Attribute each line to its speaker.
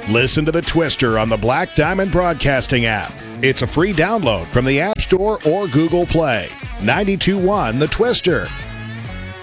Speaker 1: Listen to The Twister on the Black Diamond Broadcasting app. It's a free download from the App Store or Google Play. 92.1 The Twister.